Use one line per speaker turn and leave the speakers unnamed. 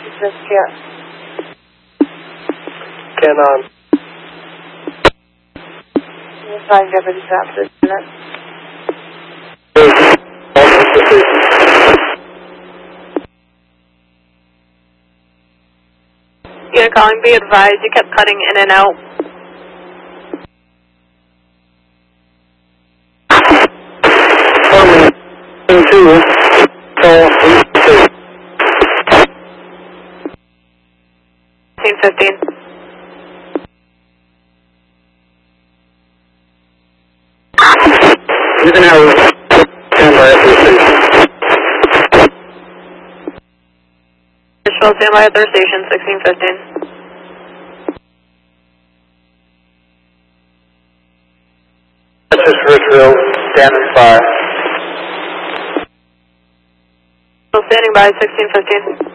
Just yet.
Can
Five deputies after that.
Yeah, calling, be advised, you kept cutting in and out. $15.
You can have standby at the station.
Visual standby at their station, 1615.
This is Richville, standing by.
Still standing by, 1615.